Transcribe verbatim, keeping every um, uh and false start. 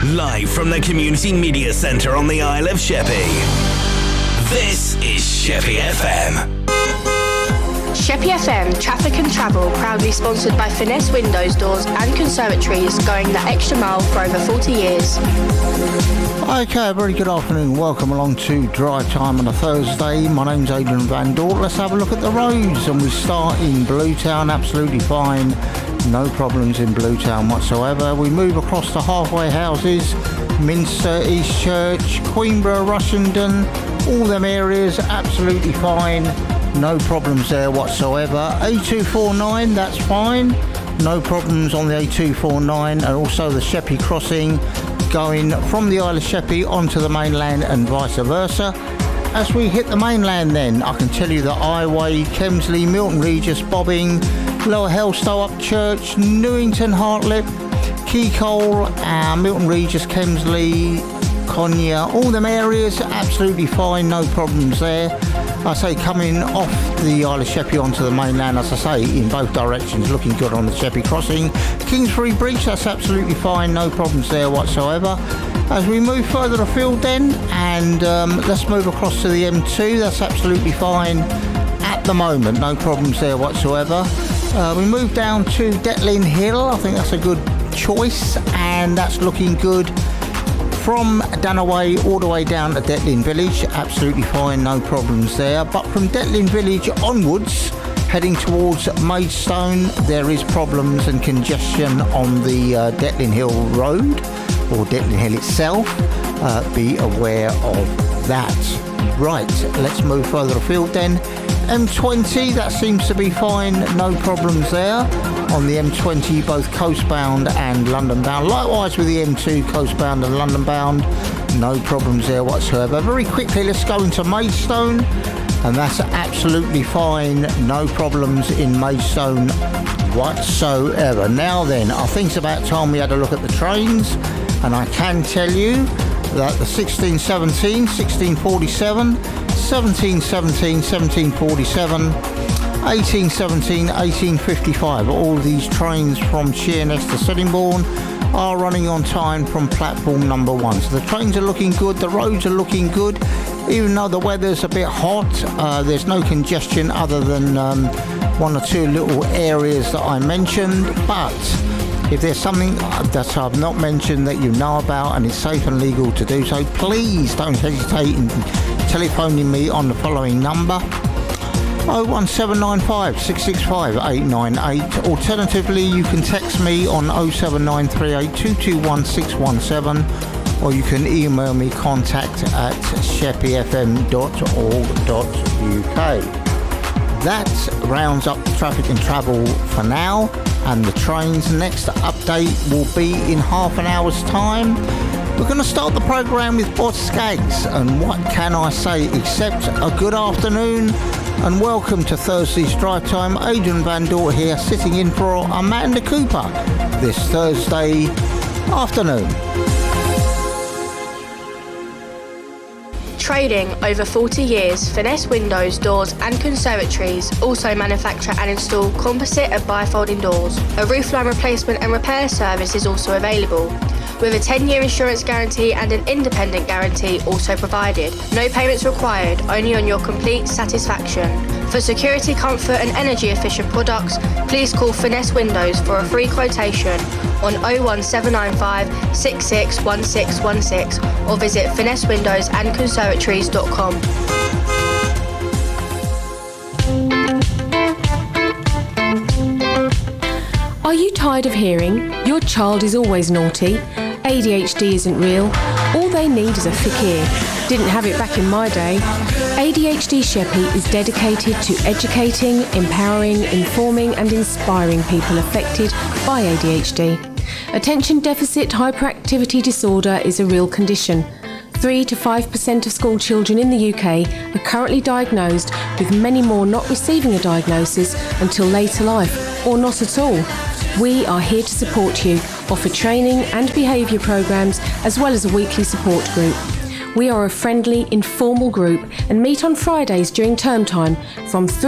Live from the Community Media Centre on the Isle of Sheppey. This is Sheppey F M. Sheppey F M Traffic and Travel, proudly sponsored by Finesse Windows, Doors and Conservatories, going the extra mile for over forty years. Okay, a very good afternoon. Welcome along to Drive Time on a Thursday. My name's Adrian Van Dort. Let's have a look at the roads, and we start in Bluetown. Absolutely fine. No problems in Bluetown whatsoever. We move across the halfway houses, Minster, East Church, Queenborough, Rushington, all them areas, absolutely fine. No problems there whatsoever. A two forty-nine, that's fine. No problems on the A two forty-nine, and also the Sheppey crossing going from the Isle of Sheppey onto the mainland and vice versa. As we hit the mainland then, I can tell you that Iway, Kemsley, Milton Regis, Bobbing, Lower Helstow, Upchurch, Newington, Hartlip, Keycole, uh, Milton Regis, Kemsley, Conya, all them areas absolutely fine, no problems there. I say coming off the Isle of Sheppey onto the mainland, as I say, in both directions, looking good on the Sheppey crossing. Kingsbury Bridge, that's absolutely fine, no problems there whatsoever. As we move further afield then, and um, let's move across to the M two, that's absolutely fine at the moment, no problems there whatsoever. Uh, we move down to Detlin Hill, I think that's a good choice, and that's looking good. From Dunaway all the way down to Detlin Village, absolutely fine, no problems there. But from Detlin Village onwards, heading towards Maidstone, there is problems and congestion on the uh, Detlin Hill Road, or Detlin Hill itself. Uh, be aware of that. Right, let's move further afield then. M twenty, that seems to be fine, no problems there. On the M twenty, both coastbound and London bound. Likewise with the M two, coastbound and London bound, no problems there whatsoever. Very quickly, let's go into Maidstone, and that's absolutely fine, no problems in Maidstone whatsoever. Now then, I think it's about time we had a look at the trains, and I can tell you that the sixteen seventeen, sixteen forty-seven, seventeen seventeen, seventeen forty-seven, eighteen seventeen, eighteen fifty-five, all these trains from Sheerness to Sittingbourne are running on time from platform number one. So the trains are looking good, the roads are looking good, even though the weather's a bit hot. Uh, there's no congestion other than um, one or two little areas that I mentioned, but if there's something that I've not mentioned that you know about and it's safe and legal to do so, please don't hesitate in telephoning me on the following number: oh one seven nine five, six six five, eight nine eight. Alternatively, you can text me on oh seven nine three eight, two two one, six one seven, or you can email me contact at sheppey f m dot org dot u k. That rounds up the traffic and travel for now, and the trains. Next update will be in half an hour's time. We're going to start the programme with Bod Skaggs, and what can I say except a good afternoon and welcome to Thursday's Drive Time. Adrian Van Dort here, sitting in for Amanda Cooper this Thursday afternoon. Trading over forty years, Finesse Windows, Doors and Conservatories also manufacture and install composite and bifolding doors. A roofline replacement and repair service is also available, with a ten-year insurance guarantee and an independent guarantee also provided. No payments required, only on your complete satisfaction. For security, comfort and energy efficient products, please call Finesse Windows for a free quotation on oh one seven nine five, six six one six one six or visit finesse windows and conservatories dot com. Are you tired of hearing your child is always naughty? A D H D isn't real. All they need is a thick ear. Didn't have it back in my day. A D H D Sheppey is dedicated to educating, empowering, informing and inspiring people affected by A D H D. Attention deficit hyperactivity disorder is a real condition. three to five percent of school children in the U K are currently diagnosed, with many more not receiving a diagnosis until later life, or not at all. We are here to support you, offer training and behaviour programmes, as well as a weekly support group. We are a friendly, informal group and meet on Fridays during term time from three